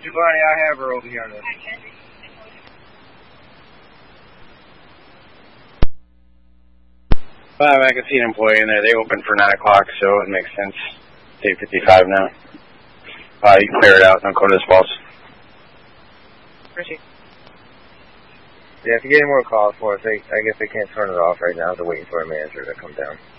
Giovanni, I have her over here. I can see an employee in there. They open for 9 o'clock, so it makes sense. It's 8:55 now. You can clear it out. Don't go to this false. Appreciate it. Yeah, if you get any more calls for us, I guess they can't turn it off right now. They're waiting for a manager to come down.